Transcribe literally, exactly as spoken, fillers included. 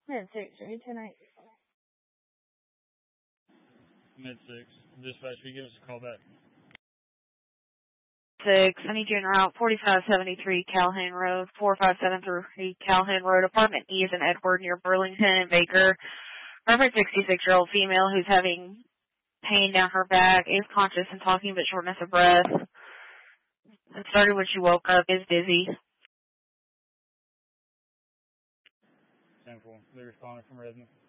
Mid six, are you tonight? Mid six. Dispatch, will you give us a call back? Six. I need you en route forty-five seventy-three Calhoun Road, four five seven three Calhoun Road, apartment E is in Edward near Burlington and Baker. Reference sixty-six-year-old female who's having pain down her back, is conscious and talking but shortness of breath. It started when she woke up, is dizzy. ten four. They're responding from residence.